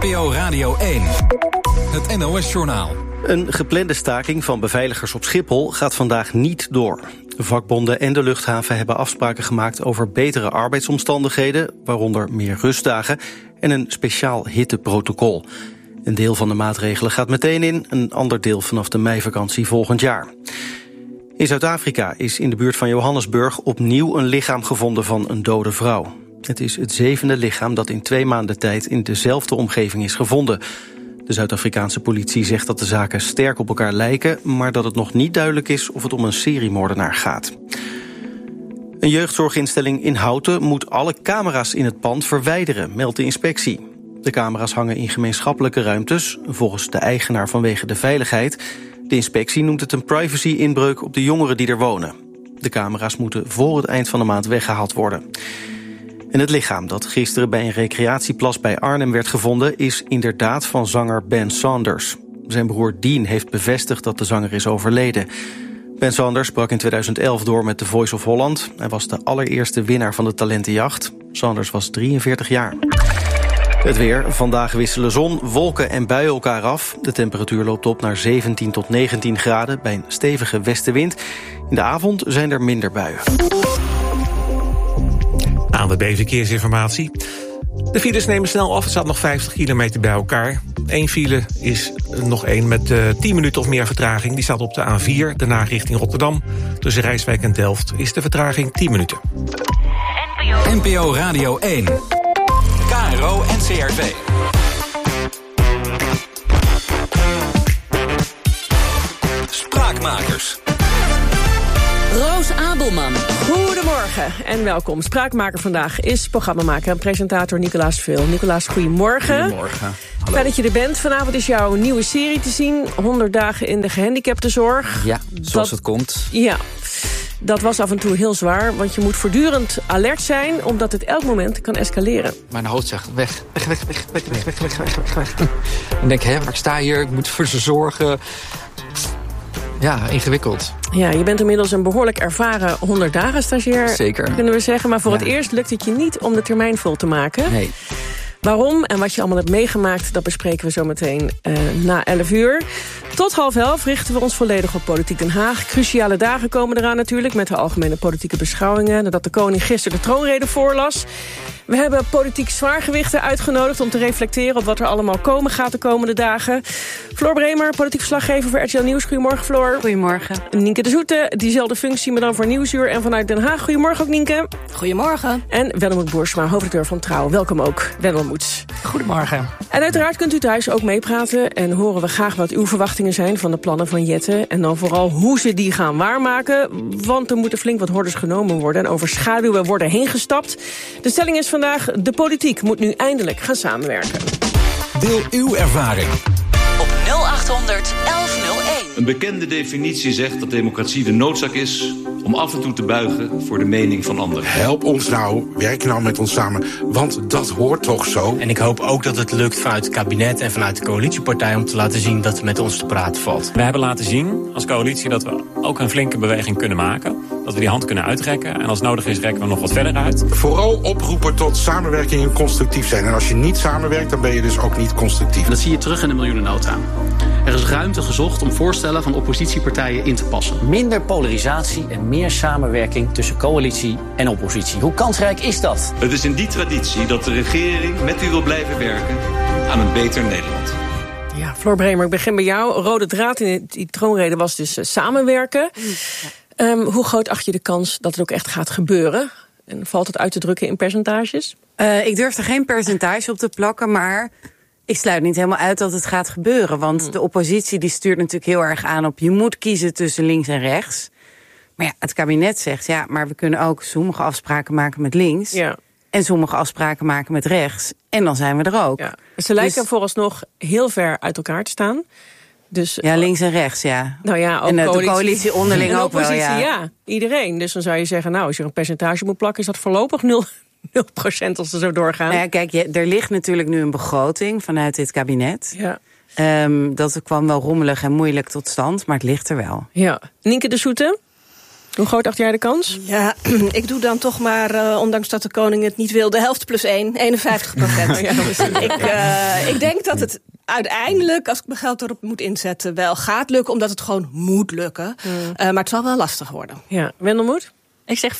NPO Radio 1. Het NOS-journaal. Een geplande staking van beveiligers op Schiphol gaat vandaag niet door. De vakbonden en de luchthaven hebben afspraken gemaakt over betere arbeidsomstandigheden, waaronder meer rustdagen en een speciaal hitteprotocol. Een deel van de maatregelen gaat meteen in, een ander deel vanaf de meivakantie volgend jaar. In Zuid-Afrika is in de buurt van Johannesburg opnieuw een lichaam gevonden van een dode vrouw. Het is het 7e lichaam dat in 2 maanden tijd in dezelfde omgeving is gevonden. De Zuid-Afrikaanse politie zegt dat de zaken sterk op elkaar lijken, maar dat het nog niet duidelijk is of het om een seriemoordenaar gaat. Een jeugdzorginstelling in Houten moet alle camera's in het pand verwijderen, meldt de inspectie. De camera's hangen in gemeenschappelijke ruimtes, volgens de eigenaar vanwege de veiligheid. De inspectie noemt het een privacy-inbreuk op de jongeren die er wonen. De camera's moeten voor het eind van de maand weggehaald worden. En het lichaam dat gisteren bij een recreatieplas bij Arnhem werd gevonden is inderdaad van zanger Ben Saunders. Zijn broer Dean heeft bevestigd dat de zanger is overleden. Ben Saunders brak in 2011 door met The Voice of Holland. Hij was de allereerste winnaar van de talentenjacht. Saunders was 43 jaar. Het weer. Vandaag wisselen zon, wolken en buien elkaar af. De temperatuur loopt op naar 17 tot 19 graden bij een stevige westenwind. In de avond zijn er minder buien. ANWB Verkeersinformatie. De files nemen snel af, er staat nog 50 kilometer bij elkaar. Eén file is nog één met 10 minuten of meer vertraging. Die staat op de A4, daarna richting Rotterdam. Tussen Rijswijk en Delft is de vertraging 10 minuten. NPO Radio 1. KRO en CRV. Spraakmakers. Roos Abelman, goedemorgen en welkom. Spraakmaker vandaag is programmamaker en presentator Nicolaas Veel. Nicolaas, goedemorgen. Goedemorgen. Hallo. Fijn dat je er bent. Vanavond is jouw nieuwe serie te zien. 100 dagen in de gehandicaptenzorg. Ja, zoals het komt. Ja, dat was af en toe heel zwaar, want je moet voortdurend alert zijn, omdat het elk moment kan escaleren. Mijn hoofd zegt weg. Dan denk ik, maar ik sta hier, ik moet voor ze zorgen. Ja, ingewikkeld. Ja, je bent inmiddels een behoorlijk ervaren 100 dagen stagiair. Zeker. Kunnen we zeggen, maar voor het eerst lukt het je niet om de termijn vol te maken. Nee. Waarom en wat je allemaal hebt meegemaakt, dat bespreken we zo meteen na 11 uur. Tot 10:30 richten we ons volledig op Politiek Den Haag. Cruciale dagen komen eraan natuurlijk, met de algemene politieke beschouwingen, nadat de koning gisteren de troonrede voorlas. We hebben politiek zwaargewichten uitgenodigd om te reflecteren op wat er allemaal komen gaat de komende dagen. Floor Bremer, politiek verslaggever voor RTL Nieuws. Goedemorgen, Floor. Goedemorgen. Nienke de Zoete, diezelfde functie, maar dan voor Nieuwsuur en vanuit Den Haag. Goedemorgen ook, Nienke. Goedemorgen. En Wendelmoet Boersma, hoofdredacteur van Trouw. Welkom ook, Wendelmoet. Goedemorgen. En uiteraard kunt u thuis ook meepraten en horen we graag wat uw verwachtingen zijn van de plannen van Jette. En dan vooral hoe ze die gaan waarmaken, want er moeten flink wat hordes genomen worden en over schaduwen worden heen gestapt. De stelling is vandaag, de politiek moet nu eindelijk gaan samenwerken. Deel uw ervaring op 0800 1101. Een bekende definitie zegt dat democratie de noodzaak is om af en toe te buigen voor de mening van anderen. Help ons nou, werk nou met ons samen, want dat hoort toch zo? En ik hoop ook dat het lukt vanuit het kabinet en vanuit de coalitiepartij om te laten zien dat er met ons te praten valt. We hebben laten zien als coalitie dat we ook een flinke beweging kunnen maken. Dat we die hand kunnen uitrekken en als nodig is rekken we nog wat verder uit. Vooral oproepen tot samenwerking en constructief zijn. En als je niet samenwerkt, dan ben je dus ook niet constructief. Dat zie je terug in de miljoenennota. Er is ruimte gezocht om voorstellen van oppositiepartijen in te passen. Minder polarisatie en meer samenwerking tussen coalitie en oppositie. Hoe kansrijk is dat? Het is in die traditie dat de regering met u wil blijven werken aan een beter Nederland. Ja, Floor Bremer, ik begin bij jou. Rode draad in die troonrede was dus samenwerken. Hoe groot acht je de kans dat het ook echt gaat gebeuren? En valt het uit te drukken in percentages? Ik durf er geen percentage op te plakken, maar ik sluit niet helemaal uit dat het gaat gebeuren. Want de oppositie die stuurt natuurlijk heel erg aan op je moet kiezen tussen links en rechts. Maar ja, het kabinet zegt, ja, maar we kunnen ook sommige afspraken maken met links. Ja. En sommige afspraken maken met rechts. En dan zijn we er ook. Ja. Ze lijken vooralsnog heel ver uit elkaar te staan. Dus, ja, links en rechts, ja. Nou ja, ook en de coalitie onderling en ook wel, ja. Iedereen. Dus dan zou je zeggen, nou, als je er een percentage moet plakken, is dat voorlopig 0% als ze zo doorgaan. Nou ja, kijk, er ligt natuurlijk nu een begroting vanuit dit kabinet. Ja. Dat kwam wel rommelig en moeilijk tot stand, maar het ligt er wel. Ja. Nienke de Zoete? Hoe groot acht jij de kans? Ja, ik doe dan toch maar, ondanks dat de koning het niet wil, de helft plus 1, 51%. Ik denk dat het uiteindelijk, als ik mijn geld erop moet inzetten, wel gaat lukken, omdat het gewoon moet lukken. Maar het zal wel lastig worden. Ja, Wendelmoed? Ik zeg 50-50.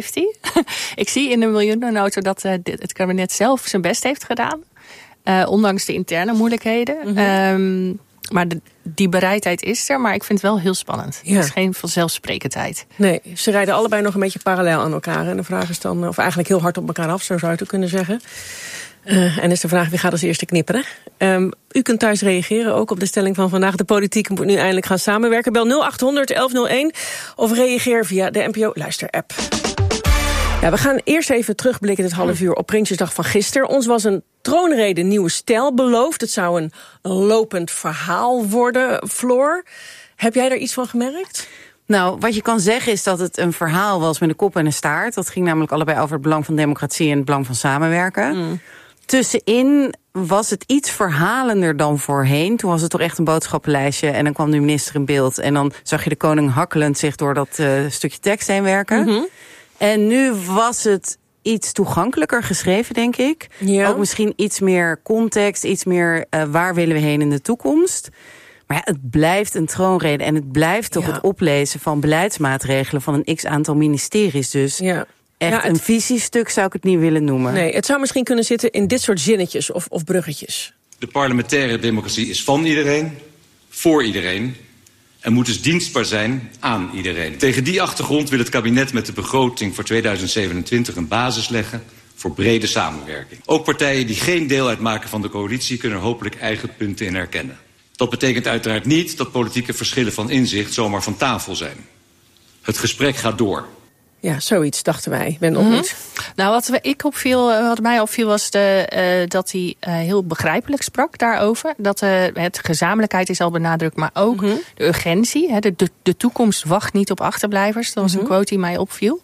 Ik zie in de miljoenennota dat het kabinet zelf zijn best heeft gedaan. Ondanks de interne moeilijkheden. Maar die bereidheid is er, maar ik vind het wel heel spannend. Ja. Het is geen vanzelfsprekendheid. Nee, ze rijden allebei nog een beetje parallel aan elkaar. En de vraag is dan, of eigenlijk heel hard op elkaar af, zo zou je het kunnen zeggen. En is de vraag, wie gaat als eerste knipperen? U kunt thuis reageren ook op de stelling van vandaag. De politiek moet nu eindelijk gaan samenwerken. Bel 0800 1101 of reageer via de NPO Luister-app. Ja, we gaan eerst even terugblikken dit half uur op Prinsjesdag van gisteren. Ons was een troonrede nieuwe stijl beloofd. Het zou een lopend verhaal worden. Floor, heb jij er iets van gemerkt? Nou, wat je kan zeggen is dat het een verhaal was met een kop en een staart. Dat ging namelijk allebei over het belang van democratie en het belang van samenwerken. Tussenin was het iets verhalender dan voorheen. Toen was het toch echt een boodschappenlijstje en dan kwam de minister in beeld. En dan zag je de koning hakkelend zich door dat stukje tekst heen werken. En nu was het iets toegankelijker geschreven, denk ik. Ja. Ook misschien iets meer context, iets meer waar willen we heen in de toekomst. Maar ja, het blijft een troonrede en het blijft toch het oplezen van beleidsmaatregelen van een x-aantal ministeries. Dus echt een visiestuk zou ik het niet willen noemen. Nee, het zou misschien kunnen zitten in dit soort zinnetjes of bruggetjes. De parlementaire democratie is van iedereen, voor iedereen en moet dus dienstbaar zijn aan iedereen. Tegen die achtergrond wil het kabinet met de begroting voor 2027 een basis leggen voor brede samenwerking. Ook partijen die geen deel uitmaken van de coalitie kunnen er hopelijk eigen punten in herkennen. Dat betekent uiteraard niet dat politieke verschillen van inzicht zomaar van tafel zijn. Het gesprek gaat door. Ja, zoiets dachten wij. Ben nog niet. Nou, wat mij opviel was dat hij heel begrijpelijk sprak daarover. Dat het gezamenlijkheid is al benadrukt, maar ook de urgentie. De toekomst wacht niet op achterblijvers. Dat was een quote die mij opviel.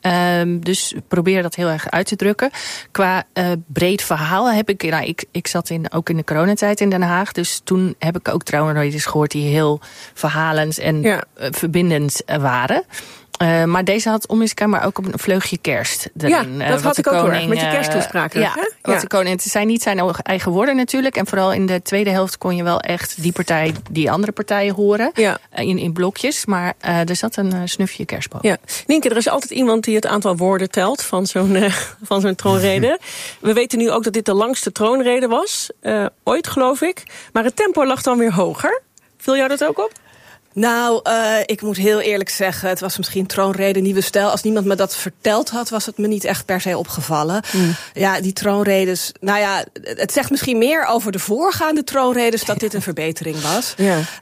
Dus probeer dat heel erg uit te drukken. Qua breed verhaal heb ik zat ook in de coronatijd in Den Haag. Dus toen heb ik ook troonredes gehoord die heel verhalend en verbindend waren. Maar deze had onmiskenbaar ook een vleugje kerst erin. Ja, dat had ik ook hoor, met je kersttoespraken. De koning, het zijn niet zijn eigen woorden natuurlijk. En vooral in de tweede helft kon je wel echt die andere partijen horen. Ja. In blokjes, maar er zat een snufje kerstboom. Ja. Nienke, er is altijd iemand die het aantal woorden telt van zo'n troonrede. We weten nu ook dat dit de langste troonrede was. Ooit, geloof ik. Maar het tempo lag dan weer hoger. Viel jou dat ook op? Nou, ik moet heel eerlijk zeggen, het was misschien troonrede nieuwe stijl. Als niemand me dat verteld had, was het me niet echt per se opgevallen. Ja, die troonredes, nou ja, het zegt misschien meer over de voorgaande troonredes dat dit een verbetering was.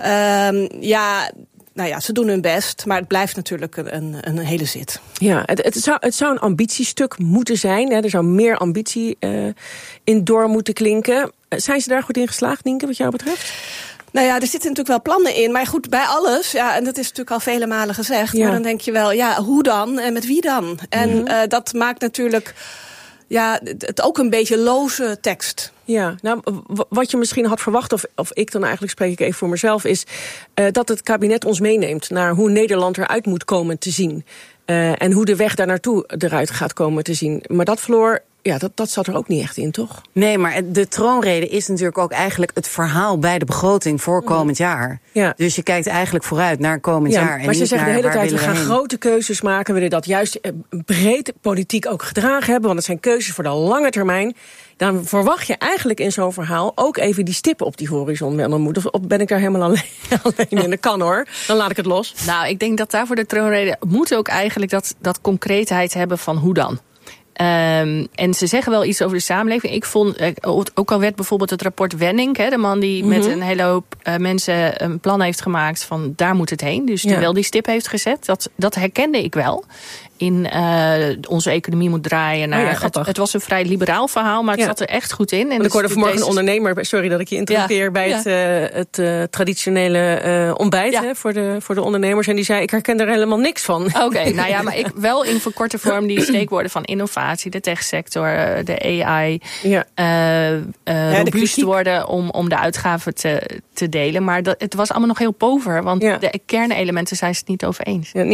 Nou ja, ze doen hun best, maar het blijft natuurlijk een hele zit. Ja, het zou een ambitiestuk moeten zijn. Hè. Er zou meer ambitie in door moeten klinken. Zijn ze daar goed in geslaagd, Nienke, wat jou betreft? Nou ja, er zitten natuurlijk wel plannen in. Maar goed, bij alles, ja, en dat is natuurlijk al vele malen gezegd. Ja. Maar dan denk je wel, ja, hoe dan en met wie dan? En dat maakt natuurlijk het ook een beetje loze tekst. Ja, nou, wat je misschien had verwacht, of ik dan eigenlijk spreek ik even voor mezelf, is dat het kabinet ons meeneemt naar hoe Nederland eruit moet komen te zien. En hoe de weg daar naartoe eruit gaat komen te zien. Maar dat, Floor, ja, dat zat er ook niet echt in, toch? Nee, maar de troonrede is natuurlijk ook eigenlijk het verhaal bij de begroting voor komend jaar. Ja. Dus je kijkt eigenlijk vooruit naar komend jaar. En maar ze zeggen de hele tijd, we gaan heen. Grote keuzes maken. We willen dat juist breed politiek ook gedragen hebben. Want het zijn keuzes voor de lange termijn. Dan verwacht je eigenlijk in zo'n verhaal ook even die stippen op die horizon. Of ben ik daar helemaal alleen in? Dat kan hoor, dan laat ik het los. Nou, ik denk dat daar voor de troonrede moet ook eigenlijk dat concreetheid hebben van hoe dan. En ze zeggen wel iets over de samenleving. Ik vond, ook al werd bijvoorbeeld het rapport Wenning, de man die met een hele hoop mensen een plan heeft gemaakt van daar moet het heen. Dus die wel die stip heeft gezet. Dat herkende ik wel. Onze economie moet draaien naar... Het was een vrij liberaal verhaal, maar het zat er echt goed in. En ik hoorde vanmorgen een ondernemer, sorry dat ik je interrompeer, bij het traditionele ontbijt voor de ondernemers. En die zei, ik herken er helemaal niks van. Oké, nou ja, maar ik wel in verkorte vorm die steekwoorden van innovatie, de techsector, de AI, robuust worden om de uitgaven te delen. Maar het was allemaal nog heel pover, want de kernelementen zijn ze het niet over eens. Ja, Nienke?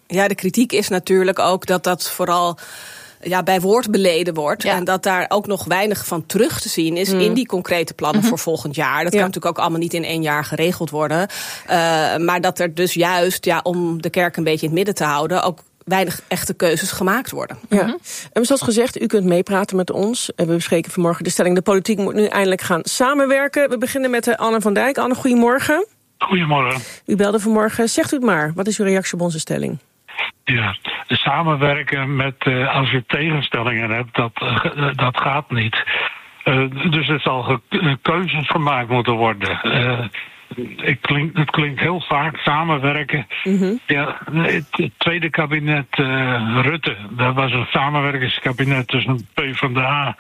Ja, de kritiek is natuurlijk ook dat vooral bij woord beleden wordt. Ja. En dat daar ook nog weinig van terug te zien is in die concrete plannen voor volgend jaar. Dat kan natuurlijk ook allemaal niet in 1 jaar geregeld worden. Maar dat er dus juist, om de kerk een beetje in het midden te houden, ook weinig echte keuzes gemaakt worden. Ja. En zoals gezegd, u kunt meepraten met ons. We bespreken vanmorgen de stelling: de politiek moet nu eindelijk gaan samenwerken. We beginnen met Anne van Dijk. Anne, goedemorgen. Goedemorgen. U belde vanmorgen. Zegt u het maar. Wat is uw reactie op onze stelling? Ja, samenwerken met als je tegenstellingen hebt, dat gaat niet. Dus er zal keuzes gemaakt moeten worden. Het klinkt heel vaak samenwerken. Ja, het tweede kabinet Rutte, dat was een samenwerkingskabinet tussen PvdA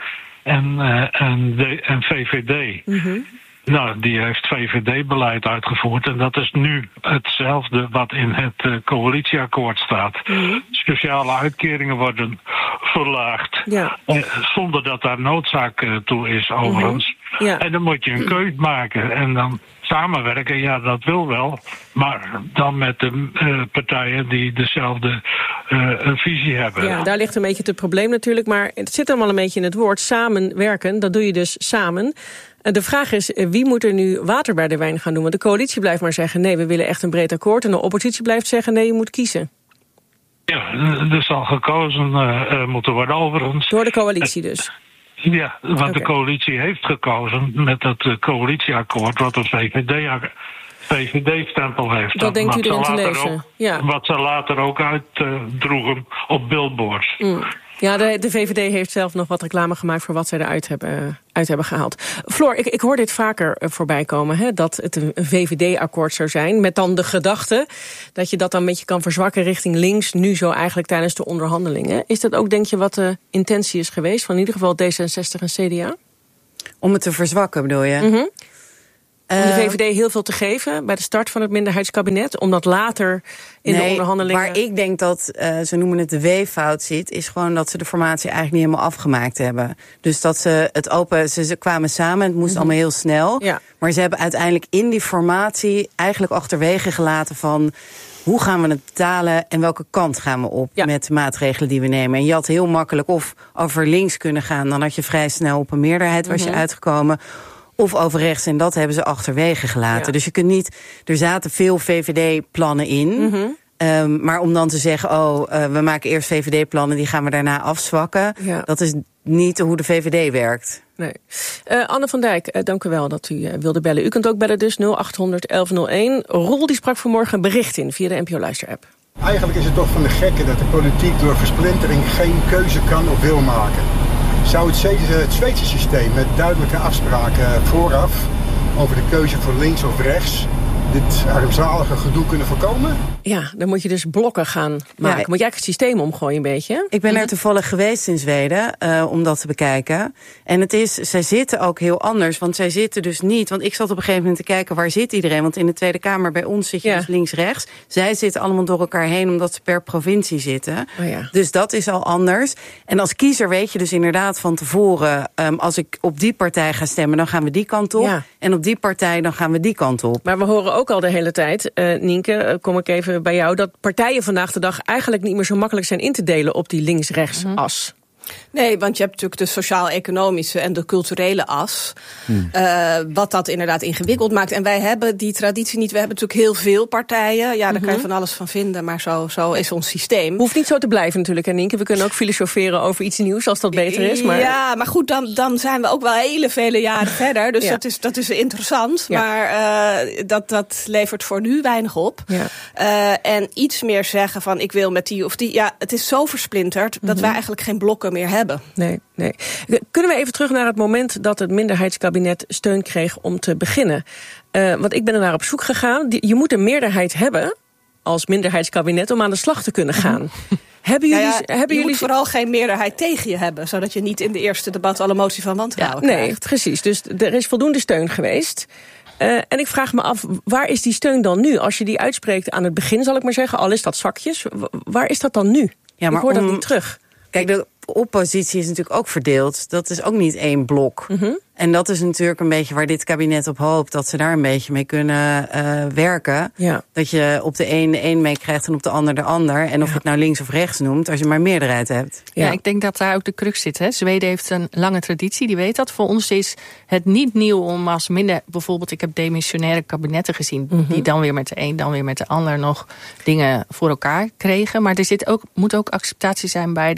en VVD. Nou, die heeft VVD-beleid uitgevoerd. En dat is nu hetzelfde wat in het coalitieakkoord staat. Speciale uitkeringen worden verlaagd. Ja. Zonder dat daar noodzaak toe is, overigens. Ja. En dan moet je een keuze maken. En dan samenwerken, ja, dat wil wel. Maar dan met de partijen die dezelfde visie hebben. Ja, daar ligt een beetje het probleem natuurlijk. Maar het zit allemaal een beetje in het woord samenwerken. Dat doe je dus samen. De vraag is, wie moet er nu water bij de wijn gaan doen? Want de coalitie blijft maar zeggen, nee, we willen echt een breed akkoord. En de oppositie blijft zeggen, nee, je moet kiezen. Ja, er zal gekozen moeten worden overigens. Door de coalitie dus? Ja, want de coalitie heeft gekozen met het coalitieakkoord wat een VVD-stempel heeft. Dat denkt u erin te lezen? Ja. Wat ze later ook uitdroegen op billboards. Ja, de VVD heeft zelf nog wat reclame gemaakt voor wat zij eruit hebben gehaald. Floor, ik hoor dit vaker voorbij komen, hè, dat het een VVD-akkoord zou zijn, met dan de gedachte dat je dat dan een beetje kan verzwakken richting links, nu zo eigenlijk tijdens de onderhandelingen. Is dat ook, denk je, wat de intentie is geweest van in ieder geval D66 en CDA? Om het te verzwakken, bedoel je? Om de VVD heel veel te geven bij de start van het minderheidskabinet, omdat later in de onderhandelingen... Waar ik denk dat, ze noemen het de weeffout zit, is gewoon dat ze de formatie eigenlijk niet helemaal afgemaakt hebben. Dus dat ze kwamen samen, het moest allemaal heel snel. Ja. Maar ze hebben uiteindelijk in die formatie eigenlijk achterwege gelaten van hoe gaan we het betalen en welke kant gaan we op met de maatregelen die we nemen. En je had heel makkelijk of over links kunnen gaan, dan had je vrij snel op een meerderheid was je uitgekomen. Of over rechts, en dat hebben ze achterwege gelaten. Ja. Dus je kunt niet, er zaten veel VVD-plannen in. Maar om dan te zeggen, we maken eerst VVD-plannen, die gaan we daarna afzwakken. Ja. Dat is niet hoe de VVD werkt. Nee. Anne van Dijk, dank u wel dat u wilde bellen. U kunt ook bellen dus 0800 1101. Roel die sprak vanmorgen een bericht in via de NPO Luister-app. Eigenlijk is het toch van de gekke dat de politiek door versplintering geen keuze kan of wil maken. Zou het Zweedse systeem met duidelijke afspraken vooraf over de keuze voor links of rechts dit armzalige gedoe kunnen voorkomen? Ja, dan moet je dus blokken gaan maken. Moet je eigenlijk het systeem omgooien een beetje? Ik ben er toevallig geweest in Zweden om dat te bekijken. En zij zitten ook heel anders, want zij zitten dus niet. Want ik zat op een gegeven moment te kijken, waar zit iedereen? Want in de Tweede Kamer bij ons zit je dus links-rechts. Zij zitten allemaal door elkaar heen, omdat ze per provincie zitten. Dus dat is al anders. En als kiezer weet je dus inderdaad van tevoren, als ik op die partij ga stemmen, dan gaan we die kant op. Ja. En op die partij, dan gaan we die kant op. Maar we horen ook al de hele tijd, Nienke, kom ik even bij jou, dat partijen vandaag de dag eigenlijk niet meer zo makkelijk zijn in te delen op die links-rechts as. Nee, want je hebt natuurlijk de sociaal-economische en de culturele as. Wat dat inderdaad ingewikkeld maakt. En wij hebben die traditie niet. We hebben natuurlijk heel veel partijen. Ja, daar kan je van alles van vinden, maar zo is ons systeem. Hoeft niet zo te blijven natuurlijk, hè, Nienke. We kunnen ook filosoferen over iets nieuws als dat beter is. Maar... Ja, maar goed, dan zijn we ook wel hele vele jaren verder. Dus dat is interessant. Ja. Maar dat levert voor nu weinig op. Ja. En iets meer zeggen van ik wil met die of die. Ja, het is zo versplinterd dat wij eigenlijk geen blokken meer hebben. Nee. Kunnen we even terug naar het moment dat het minderheidskabinet steun kreeg om te beginnen? Want ik ben er naar op zoek gegaan. Je moet een meerderheid hebben als minderheidskabinet om aan de slag te kunnen gaan. Je moet vooral geen meerderheid tegen je hebben, zodat je niet in de eerste debat alle motie van wantrouwen krijgt. Nee, precies. Dus er is voldoende steun geweest. En ik vraag me af, waar is die steun dan nu? Als je die uitspreekt aan het begin, zal ik maar zeggen, al is dat zakjes. Waar is dat dan nu? Ja, maar ik hoor dat niet terug. Kijk, oppositie is natuurlijk ook verdeeld. Dat is ook niet één blok. Mm-hmm. En dat is natuurlijk een beetje waar dit kabinet op hoopt. Dat ze daar een beetje mee kunnen werken. Ja. Dat je op de een meekrijgt en op de ander de ander. En of je het nou links of rechts noemt, als je maar meerderheid hebt. Ja, ik denk dat daar ook de crux zit. Hè. Zweden heeft een lange traditie, die weet dat. Voor ons is het niet nieuw om als minder... Bijvoorbeeld, ik heb demissionaire kabinetten gezien... die dan weer met de een, dan weer met de ander nog dingen voor elkaar kregen. Maar er moet ook acceptatie zijn bij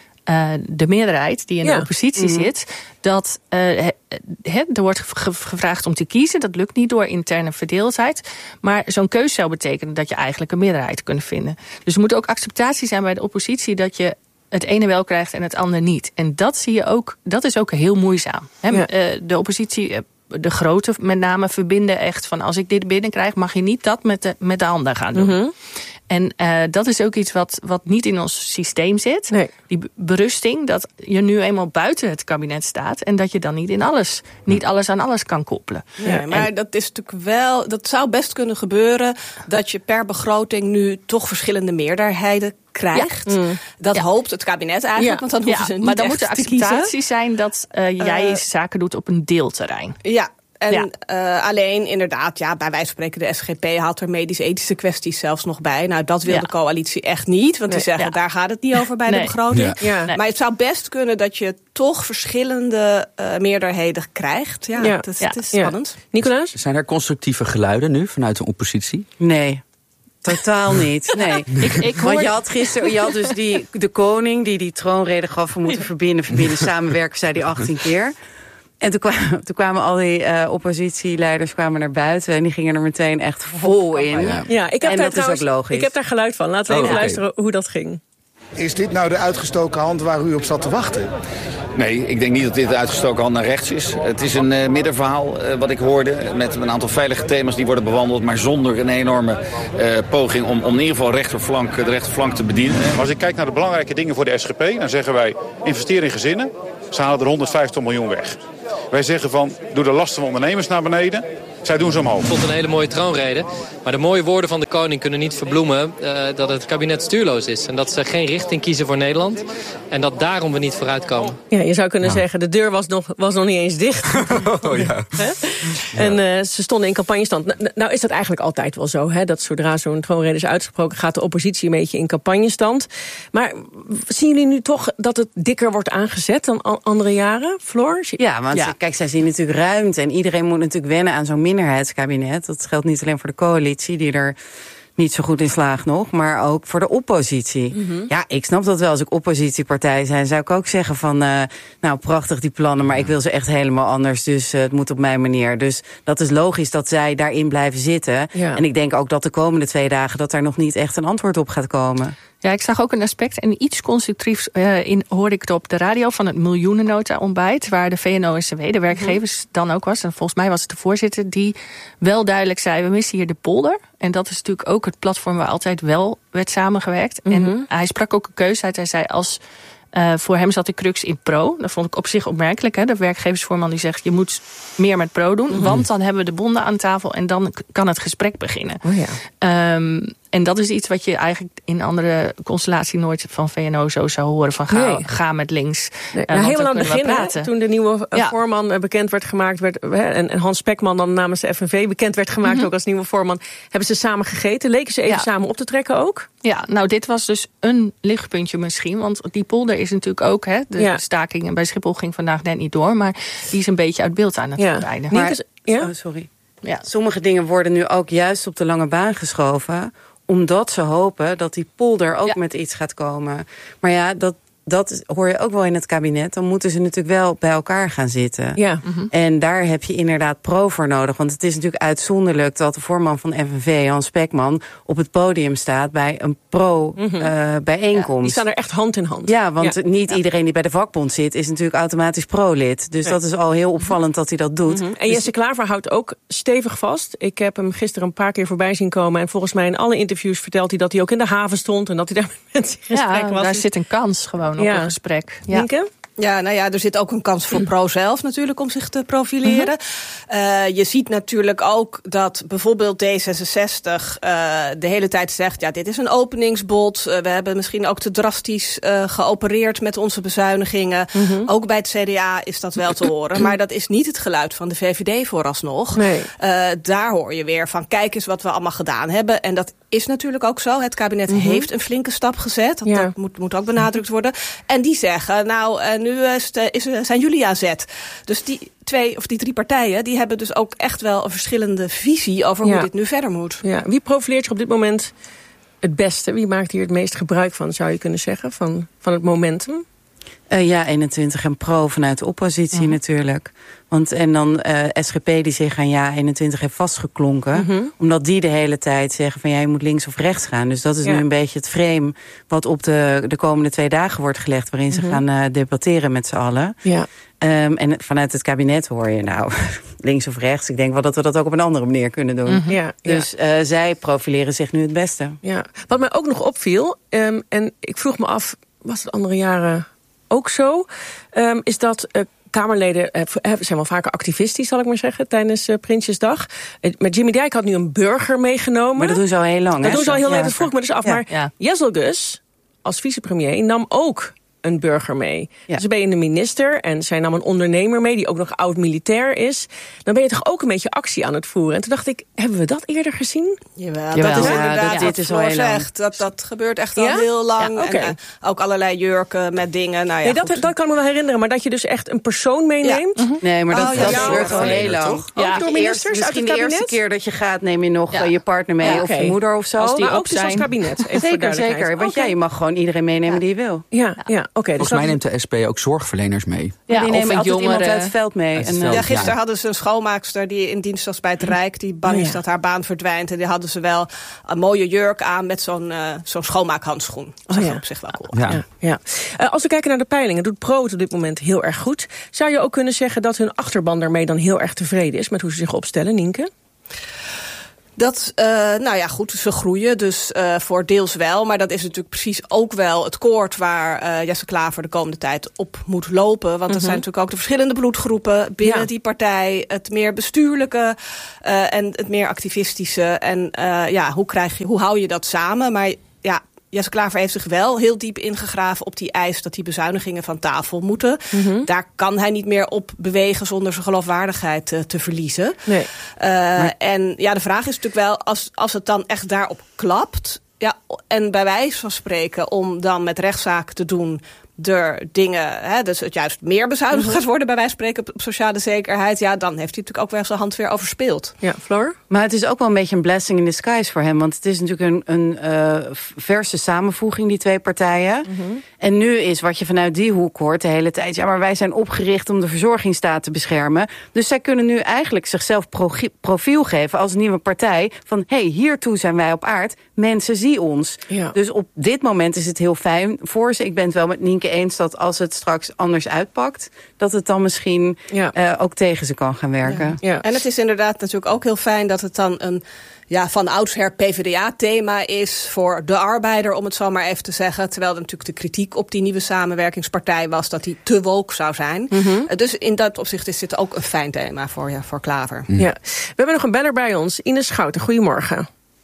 de meerderheid die in de oppositie zit, dat er wordt gevraagd om te kiezen. Dat lukt niet door interne verdeeldheid. Maar zo'n keuze zou betekenen dat je eigenlijk een meerderheid kunt vinden. Dus er moet ook acceptatie zijn bij de oppositie dat je het ene wel krijgt en het andere niet. En dat zie je ook, dat is ook heel moeizaam. Ja. De oppositie, de grote met name, verbinden echt van als ik dit binnenkrijg, mag je niet dat met de ander gaan doen. Mm-hmm. En dat is ook iets wat niet in ons systeem zit. Nee. Die berusting, dat je nu eenmaal buiten het kabinet staat en dat je dan niet alles aan alles kan koppelen. Ja, maar dat is natuurlijk wel, dat zou best kunnen gebeuren dat je per begroting nu toch verschillende meerderheden krijgt. Ja. Dat hoopt het kabinet eigenlijk, want dan hoeven ze niet maar dan moet de acceptatie zijn dat jij zaken doet op een deelterrein. Ja. En alleen inderdaad, bij wijze van spreken, de SGP haalt er medisch-ethische kwesties zelfs nog bij. Nou, dat wil de coalitie echt niet. Want die zeggen, daar gaat het niet over bij de begroting. Ja. Ja. Maar het zou best kunnen dat je toch verschillende meerderheden krijgt. Het is spannend. Nicolaas? Zijn er constructieve geluiden nu vanuit de oppositie? Nee. Totaal niet, nee. Want je had gisteren, dus de koning die troonrede gaf, we moeten verbinden, samenwerken, zei die 18 keer. En toen kwamen al die oppositieleiders naar buiten en die gingen er meteen echt vol in. Ja, dat is ook logisch. Ik heb daar geluid van. Laten we even luisteren hoe dat ging. Is dit nou de uitgestoken hand waar u op zat te wachten? Nee, ik denk niet dat dit de uitgestoken hand naar rechts is. Het is een middenverhaal wat ik hoorde met een aantal veilige thema's die worden bewandeld, maar zonder een enorme poging om in ieder geval de rechterflank te bedienen. Als ik kijk naar de belangrijke dingen voor de SGP, dan zeggen wij investeer in gezinnen. Ze halen er 150 miljoen weg. Wij zeggen van, doe de lasten van ondernemers naar beneden. Zij doen ze omhoog. Ik vond het een hele mooie troonrede. Maar de mooie woorden van de koning kunnen niet verbloemen dat het kabinet stuurloos is. En dat ze geen richting kiezen voor Nederland. En dat daarom we niet vooruitkomen. Ja, je zou kunnen zeggen, de deur was nog niet eens dicht. En ze stonden in campagnestand. Nou is dat eigenlijk altijd wel zo. Dat zodra zo'n troonrede is uitgesproken, gaat de oppositie een beetje in campagnestand. Maar zien jullie nu toch dat het dikker wordt aangezet dan andere jaren, Floor? Ja, want kijk, zij zien natuurlijk ruimte. En iedereen moet natuurlijk wennen aan zo'n minderheidskabinet. Dat geldt niet alleen voor de coalitie, die er niet zo goed in slaagt nog, maar ook voor de oppositie. Mm-hmm. Ja, ik snap dat wel. Als ik oppositiepartij zijn, zou ik ook zeggen van, nou, prachtig die plannen, maar ik wil ze echt helemaal anders, dus het moet op mijn manier. Dus dat is logisch dat zij daarin blijven zitten. Ja. En ik denk ook dat de komende 2 dagen dat daar nog niet echt een antwoord op gaat komen. Ja, ik zag ook een aspect en iets constructiefs hoorde ik het op de radio van het miljoenennota-ontbijt, waar de VNO-NCW, de werkgevers, dan ook was. En volgens mij was het de voorzitter die wel duidelijk zei, we missen hier de polder. En dat is natuurlijk ook het platform waar altijd wel werd samengewerkt. Mm-hmm. En hij sprak ook een keuze uit. Hij zei, voor hem zat de crux in pro. Dat vond ik op zich opmerkelijk. Hè? De werkgeversvoorman die zegt, je moet meer met pro doen. Mm-hmm. Want dan hebben we de bonden aan tafel en dan kan het gesprek beginnen. Oh ja. En dat is iets wat je eigenlijk in andere constellatie nooit van VNO zo zou horen. Van ga met links. Nee. Helemaal aan het begin, toen de nieuwe voorman bekend werd gemaakt. En Hans Spekman dan namens de FNV bekend werd gemaakt ook als nieuwe voorman. Hebben ze samen gegeten? Leken ze even samen op te trekken ook? Ja, nou dit was dus een lichtpuntje misschien. Want die polder is natuurlijk ook, de staking bij Schiphol ging vandaag net niet door. Maar die is een beetje uit beeld aan het verdwijnen. Sorry. Ja. Sommige dingen worden nu ook juist op de lange baan geschoven, omdat ze hopen dat die polder ook met iets gaat komen. Maar ja, dat hoor je ook wel in het kabinet. Dan moeten ze natuurlijk wel bij elkaar gaan zitten. Ja. Mm-hmm. En daar heb je inderdaad pro voor nodig. Want het is natuurlijk uitzonderlijk dat de voorman van FNV, Hans Spekman, op het podium staat bij een pro-bijeenkomst. Die staan er echt hand in hand. Ja, want niet iedereen die bij de vakbond zit is natuurlijk automatisch pro-lid. Dus dat is al heel opvallend dat hij dat doet. Mm-hmm. En Jesse Klaver houdt ook stevig vast. Ik heb hem gisteren een paar keer voorbij zien komen. En volgens mij in alle interviews vertelt hij dat hij ook in de haven stond en dat hij daar met mensen in gesprek was. Daar zit een kans gewoon op een gesprek. Ja. Nienke? Ja, nou ja, er zit ook een kans voor Pro zelf natuurlijk om zich te profileren. Je ziet natuurlijk ook dat bijvoorbeeld D66 de hele tijd zegt... ja, dit is een openingsbod. We hebben misschien ook te drastisch geopereerd met onze bezuinigingen. Ook bij het CDA is dat wel te horen. Maar dat is niet het geluid van de VVD vooralsnog. Nee. Daar hoor je weer van, kijk eens wat we allemaal gedaan hebben. En dat is natuurlijk ook zo. Het kabinet heeft een flinke stap gezet. Dat moet ook benadrukt worden. En die zeggen, nou, nu zijn jullie aan zet. Dus die 2 of die 3 partijen, die hebben dus ook echt wel een verschillende visie over hoe dit nu verder moet. Ja. Wie profileert zich op dit moment het beste? Wie maakt hier het meest gebruik van, zou je kunnen zeggen, van het momentum? Ja, 21 en Pro vanuit de oppositie natuurlijk. En dan SGP die zich aan ja 21 heeft vastgeklonken. Omdat die de hele tijd zeggen van ja, je moet links of rechts gaan. Dus dat is nu een beetje het frame wat op de komende 2 dagen wordt gelegd. Waarin ze gaan debatteren met z'n allen. Ja. En vanuit het kabinet hoor je nou links of rechts. Ik denk wel dat we dat ook op een andere manier kunnen doen. Dus zij profileren zich nu het beste. Ja. Wat mij ook nog opviel, en ik vroeg me af, was het andere jaren ook zo, is dat Kamerleden zijn wel vaker activistisch, zal ik maar zeggen, tijdens Prinsjesdag. Maar Jimmy Dijk had nu een burger meegenomen. Maar dat doen ze al heel lang. Dat doen ze al heel lang, dat vroeg ik me dus af. Maar Jezelgus, als vicepremier, nam ook een burger mee. Ja. Dus ben je een minister en zij nam een ondernemer mee die ook nog oud-militair is. Dan ben je toch ook een beetje actie aan het voeren. En toen dacht ik, hebben we dat eerder gezien? Jawel, dat is inderdaad dit is al heel lang. Dat gebeurt echt al heel lang. Ja? Okay. En ook allerlei jurken met dingen. Nou ja, nee, dat kan me wel herinneren. Maar dat je dus echt een persoon meeneemt? Ja. Nee, maar dat gebeurt al heel lang. Ook door ministers misschien de eerste keer dat je gaat, neem je nog je partner mee of je moeder of zo. Als die ook dus als kabinet. Zeker. Want je mag gewoon iedereen meenemen die je wil. Ja. Okay, volgens mij neemt de SP ook zorgverleners mee. Ja, die nemen altijd iemand uit het veld mee. Gisteren hadden ze een schoonmaakster die in dienst was bij het Rijk. Die bang is dat haar baan verdwijnt. En die hadden ze wel een mooie jurk aan met zo'n schoonmaakhandschoen. Dat is op zich wel cool. Ja. Als we kijken naar de peilingen, doet Pro het op dit moment heel erg goed. Zou je ook kunnen zeggen dat hun achterban daarmee dan heel erg tevreden is met hoe ze zich opstellen, Nienke? Dat, goed, ze groeien, dus voor deels wel. Maar dat is natuurlijk precies ook wel het koord waar Jesse Klaver de komende tijd op moet lopen. Want dat zijn natuurlijk ook de verschillende bloedgroepen binnen die partij. Het meer bestuurlijke en het meer activistische. En hoe hou je dat samen? Maar ja, Jesse Klaver heeft zich wel heel diep ingegraven op die eis dat die bezuinigingen van tafel moeten. Daar kan hij niet meer op bewegen zonder zijn geloofwaardigheid te verliezen. Nee. En ja, de vraag is natuurlijk wel, als het dan echt daarop klapt, ja, en bij wijze van spreken om dan met rechtszaken te doen er dingen, dus het juist meer bezuinigd gaat worden bij wijze van spreken op sociale zekerheid, ja, dan heeft hij natuurlijk ook wel zijn hand weer overspeeld. Ja, Floor? Maar het is ook wel een beetje een blessing in disguise voor hem, want het is natuurlijk een verse samenvoeging, die 2 partijen. En nu is wat je vanuit die hoek hoort de hele tijd, ja, maar wij zijn opgericht om de verzorgingsstaat te beschermen. Dus zij kunnen nu eigenlijk zichzelf profiel geven als nieuwe partij van, hiertoe zijn wij op aard, mensen zie ons. Ja. Dus op dit moment is het heel fijn voor ze. Ik ben het wel met Nienke eens dat als het straks anders uitpakt, dat het dan misschien ook tegen ze kan gaan werken. Ja. En het is inderdaad natuurlijk ook heel fijn dat het dan een van oudsher PvdA-thema is voor de arbeider, om het zo maar even te zeggen. Terwijl er natuurlijk de kritiek op die nieuwe samenwerkingspartij was dat die te woke zou zijn. Dus in dat opzicht is dit ook een fijn thema voor Klaver. Ja. We hebben nog een beller bij ons, Ines Schouten. Goedemorgen.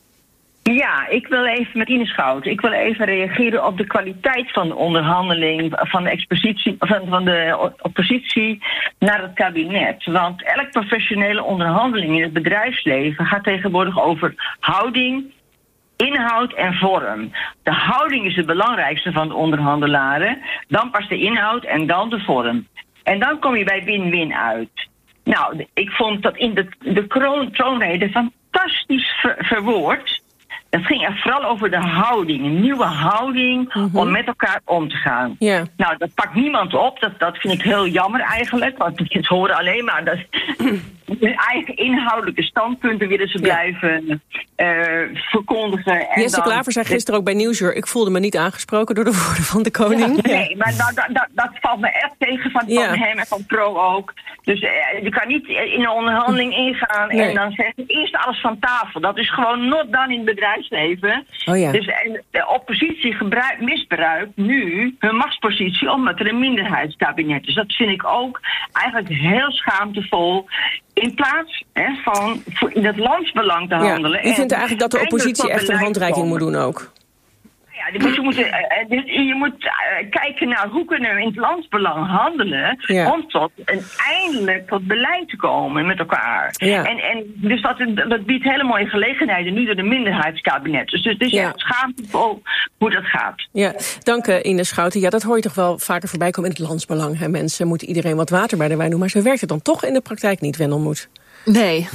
Ja, ik wil even met Ines Schouten. Ik wil even reageren op de kwaliteit van de onderhandeling, van de expositie, van de oppositie naar het kabinet. Want elk professionele onderhandeling in het bedrijfsleven gaat tegenwoordig over houding, inhoud en vorm. De houding is het belangrijkste van de onderhandelaren. Dan pas de inhoud en dan de vorm. En dan kom je bij win-win uit. Nou, ik vond dat in de troonrede fantastisch verwoord. Het ging er vooral over de houding, een nieuwe houding om met elkaar om te gaan. Yeah. Nou, dat pakt niemand op. Dat vind ik heel jammer eigenlijk, want het horen alleen maar dat hun eigen inhoudelijke standpunten willen ze blijven verkondigen. En Jesse Klaver zei gisteren ook bij Nieuwsuur, ik voelde me niet aangesproken door de woorden van de koning. Nee, maar dat valt me echt tegen van hem en van Pro ook. Dus je kan niet in een onderhandeling ingaan en dan zeggen, eerst alles van tafel. Dat is gewoon not done in het bedrijfsleven. Dus de oppositie misbruikt nu hun machtspositie omdat er een minderheidskabinet is. Dat vind ik ook eigenlijk heel schaamtevol. In plaats van in het landsbelang te handelen. U vindt eigenlijk dat de oppositie echt een handreiking moet doen ook? Ja, je moet kijken naar hoe kunnen we in het landsbelang handelen om eindelijk tot beleid te komen met elkaar. En dus dat biedt hele mooie gelegenheden nu door de minderheidskabinet. Dus het is echt schaamtevol hoe dat gaat. Ja, dank Ines Schouten. Ja, dat hoor je toch wel vaker voorbij komen in het landsbelang. Hè? Mensen moeten iedereen wat water bij de wijn doen, maar zo werkt het dan toch in de praktijk niet, Wendelmoed. Nee.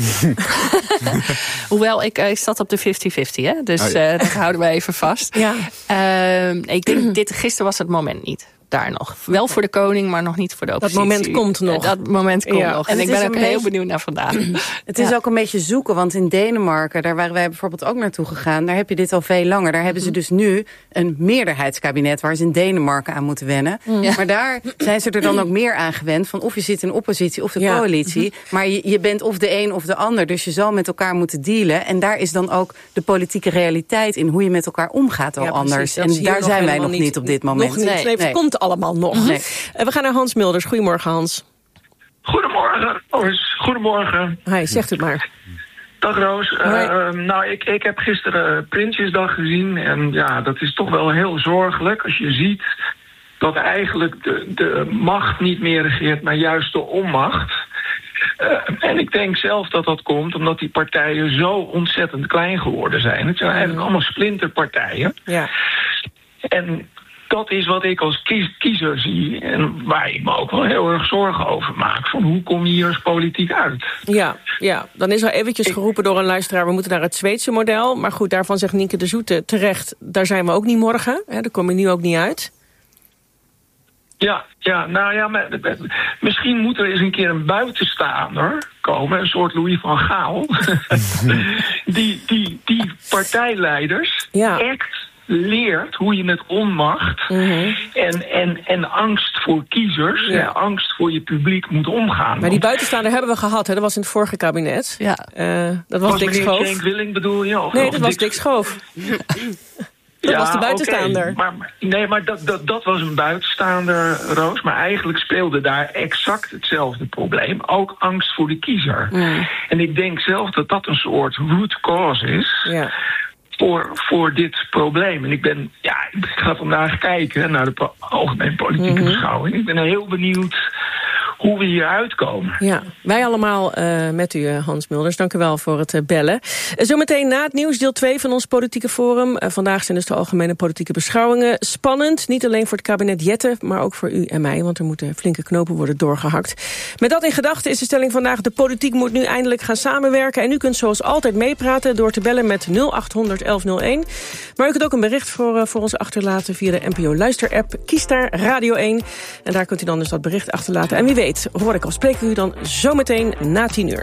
Hoewel, ik zat op de 50-50, hè? Dus dat houden we even vast. Ik denk, gisteren was het moment niet. Daar nog. Wel voor de koning, maar nog niet voor de oppositie. Dat moment komt nog. Dat moment komt nog. En ik ben ook heel benieuwd naar vandaag. Het is ook een beetje zoeken, want in Denemarken, daar waren wij bijvoorbeeld ook naartoe gegaan, daar heb je dit al veel langer. Daar hebben ze dus nu een meerderheidskabinet waar ze in Denemarken aan moeten wennen. Maar daar zijn ze er dan ook meer aan gewend van of je zit in oppositie of de coalitie. Maar je bent of de een of de ander, dus je zal met elkaar moeten dealen. En daar is dan ook de politieke realiteit in hoe je met elkaar omgaat al anders. En daar zijn wij nog niet op dit moment. Nog niet. Nee. Komt allemaal nog. Nee. We gaan naar Hans Mulders. Goedemorgen, Hans. Goedemorgen, Roos. Goedemorgen. Hi, zegt het maar. Dag, Roos. Ik heb gisteren Prinsjesdag gezien. En ja, dat is toch wel heel zorgelijk als je ziet dat eigenlijk de macht niet meer regeert, maar juist de onmacht. En ik denk zelf dat dat komt omdat die partijen zo ontzettend klein geworden zijn. Het zijn eigenlijk allemaal splinterpartijen. Ja. En dat is wat ik als kiezer zie en waar ik me ook wel heel erg zorgen over maak. Van hoe kom je hier als politiek uit? Ja, dan is al eventjes geroepen door een luisteraar, we moeten naar het Zweedse model. Maar goed, daarvan zegt Nienke de Zoete terecht, daar zijn we ook niet morgen. Hè, daar kom je nu ook niet uit. Maar misschien moet er eens een keer een buitenstaander komen, een soort Louis van Gaal, die partijleiders echt leert hoe je met onmacht en angst voor kiezers, angst voor je publiek moet omgaan. Maar die buitenstaander hebben we gehad, hè? Dat was in het vorige kabinet. Ja. Dat was Dick Schoof. Cenk Willing bedoel je? Nee, dat was Dick Schoof. Dat was de buitenstaander. Okay, maar dat was een buitenstaander, Roos. Maar eigenlijk speelde daar exact hetzelfde probleem. Ook angst voor de kiezer. En ik denk zelf dat dat een soort root cause is voor dit probleem. En ik ga vandaag kijken naar de algemene politieke beschouwing. Ik ben heel benieuwd hoe we hier uitkomen. Ja, wij allemaal met u, Hans Mulders. Dank u wel voor het bellen. Zometeen na het nieuws, deel 2 van ons politieke forum. Vandaag zijn dus de algemene politieke beschouwingen. Spannend, niet alleen voor het kabinet Jette, maar ook voor u en mij, want er moeten flinke knopen worden doorgehakt. Met dat in gedachten is de stelling vandaag, de politiek moet nu eindelijk gaan samenwerken. En u kunt zoals altijd meepraten door te bellen met 0800 1101. Maar u kunt ook een bericht voor ons achterlaten via de NPO Luister-app. Kies daar Radio 1 en daar kunt u dan dus dat bericht achterlaten. En wie weet, hoor ik al, spreken u dan zometeen na 10:00.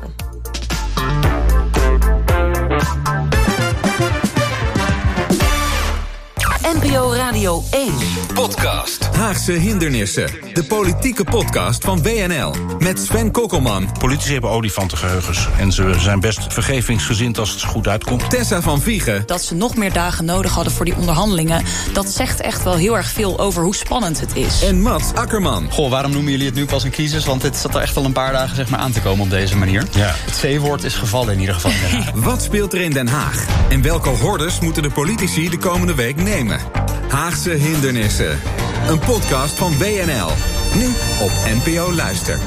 NPO Radio 1. Podcast. Haagse hindernissen. De politieke podcast van WNL. Met Sven Kokkelman. Politici hebben olifantengeheugens. En ze zijn best vergevingsgezind als het goed uitkomt. Tessa van Viegen. Dat ze nog meer dagen nodig hadden voor die onderhandelingen. Dat zegt echt wel heel erg veel over hoe spannend het is. En Mats Akkerman. Goh, waarom noemen jullie het nu pas een crisis? Want dit zat er echt al een paar dagen aan te komen op deze manier. Ja. Het C-woord is gevallen in ieder geval. Wat speelt er in Den Haag? En welke hordes moeten de politici de komende week nemen? Haagse hindernissen. Een podcast van WNL. Nu op NPO Luister.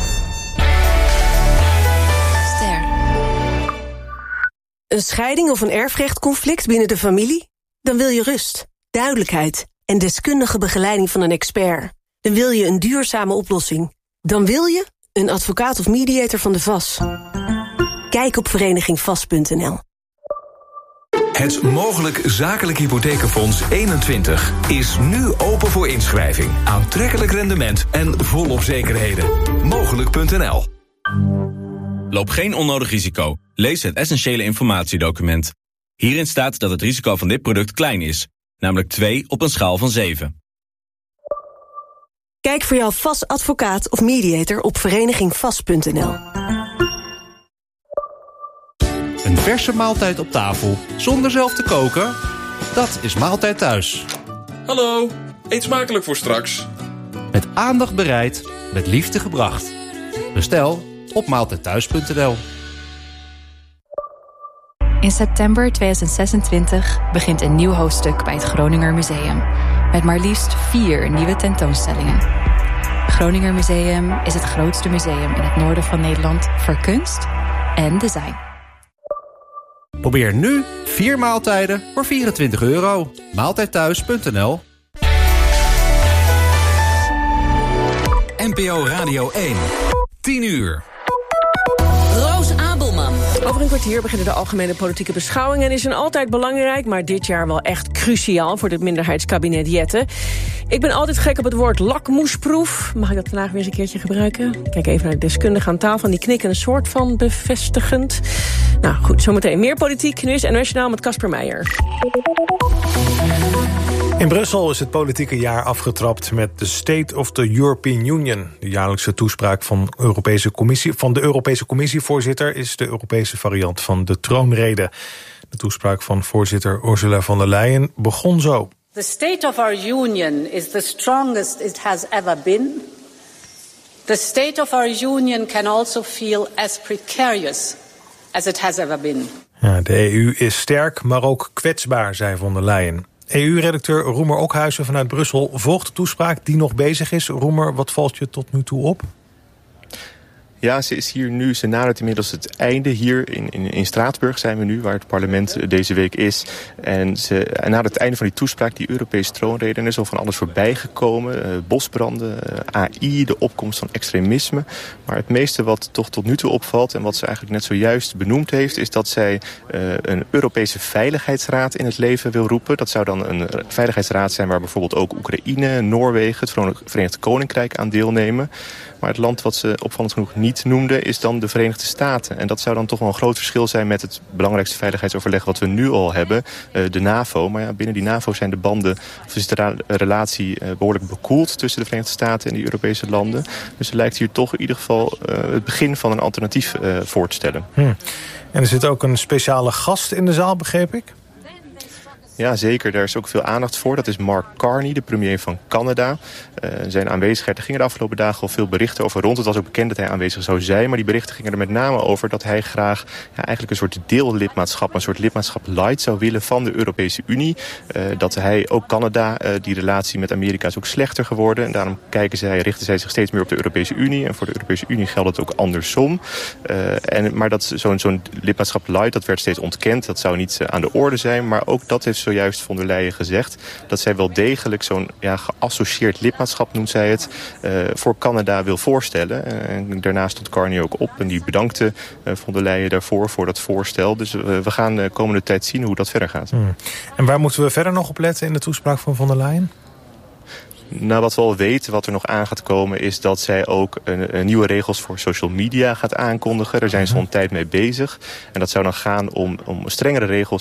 Ster. Een scheiding of een erfrechtconflict binnen de familie? Dan wil je rust, duidelijkheid en deskundige begeleiding van een expert. Dan wil je een duurzame oplossing. Dan wil je een advocaat of mediator van de VAS. Kijk op verenigingvas.nl. Het Mogelijk Zakelijk Hypothekenfonds 21 is nu open voor inschrijving. Aantrekkelijk rendement en volop zekerheden. Mogelijk.nl. Loop geen onnodig risico. Lees het essentiële informatiedocument. Hierin staat dat het risico van dit product klein is. Namelijk 2 op een schaal van 7. Kijk voor jouw VAS advocaat of mediator op verenigingvas.nl. Een verse maaltijd op tafel, zonder zelf te koken? Dat is Maaltijd Thuis. Hallo, eet smakelijk voor straks. Met aandacht bereid, met liefde gebracht. Bestel op maaltijdthuis.nl. In september 2026 begint een nieuw hoofdstuk bij het Groninger Museum. Met maar liefst 4 nieuwe tentoonstellingen. Het Groninger Museum is het grootste museum in het noorden van Nederland voor kunst en design. Probeer nu 4 maaltijden voor €24. Maaltijdthuis.nl. NPO Radio 1. 10 uur. Roos Abelman. Over een kwartier beginnen de algemene politieke beschouwingen. En is een altijd belangrijk, maar dit jaar wel echt cruciaal voor dit minderheidskabinet Jette. Ik ben altijd gek op het woord lakmoesproef. Mag ik dat vandaag weer eens een keertje gebruiken? Kijk even naar de deskundigen aan tafel. Die knikken een soort van bevestigend. Nou goed, zometeen meer politiek. Nu is NOS Journaal met Casper Meijer. In Brussel is het politieke jaar afgetrapt met de State of the European Union. De jaarlijkse toespraak van de Europese Commissievoorzitter is de Europese variant van de troonrede. De toespraak van voorzitter Ursula von der Leyen begon zo. The state of our union is the strongest it has ever been. The state of our union can also feel as precarious as it has ever been. Ja, de EU is sterk, maar ook kwetsbaar, zei von der Leyen. EU-redacteur Roemer Okhuizen vanuit Brussel volgt de toespraak die nog bezig is. Roemer, wat valt je tot nu toe op? Ja, ze nadert inmiddels het einde. Hier in Straatsburg zijn we nu, waar het parlement deze week is. En na het einde van die toespraak, die Europese troonrede, er is al van alles voorbij gekomen. Bosbranden, AI, de opkomst van extremisme. Maar het meeste wat toch tot nu toe opvalt, en wat ze eigenlijk net zojuist benoemd heeft, is dat zij een Europese Veiligheidsraad in het leven wil roepen. Dat zou dan een veiligheidsraad zijn waar bijvoorbeeld ook Oekraïne, Noorwegen, het Verenigd Koninkrijk aan deelnemen. Maar het land wat ze opvallend genoeg niet noemde is dan de Verenigde Staten. En dat zou dan toch wel een groot verschil zijn met het belangrijkste veiligheidsoverleg wat we nu al hebben, de NAVO. Maar ja, binnen die NAVO zijn de banden, of is de relatie behoorlijk bekoeld tussen de Verenigde Staten en die Europese landen. Dus er lijkt hier toch in ieder geval het begin van een alternatief voor te stellen. En er zit ook een speciale gast in de zaal, begreep ik? Ja, zeker. Daar is ook veel aandacht voor. Dat is Mark Carney, de premier van Canada. Zijn aanwezigheid, er gingen de afgelopen dagen al veel berichten over rond. Het was ook bekend dat hij aanwezig zou zijn. Maar die berichten gingen er met name over dat hij graag eigenlijk een soort deellidmaatschap, een soort lidmaatschap light zou willen van de Europese Unie. Dat hij, ook Canada, die relatie met Amerika is ook slechter geworden. En daarom richten zij zich steeds meer op de Europese Unie. En voor de Europese Unie geldt het ook andersom. Maar dat zo'n lidmaatschap light, dat werd steeds ontkend. Dat zou niet aan de orde zijn. Maar ook dat heeft zojuist von der Leyen gezegd, dat zij wel degelijk zo'n geassocieerd lidmaatschap, noemt zij het, voor Canada wil voorstellen. En daarnaast stond Carney ook op en die bedankte von der Leyen daarvoor, voor dat voorstel. Dus we gaan de komende tijd zien hoe dat verder gaat. En waar moeten we verder nog op letten in de toespraak van von der Leyen? Nou, wat we al weten, wat er nog aan gaat komen, is dat zij ook nieuwe regels voor social media gaat aankondigen. Daar zijn ze al een tijd mee bezig. En dat zou dan gaan om strengere regels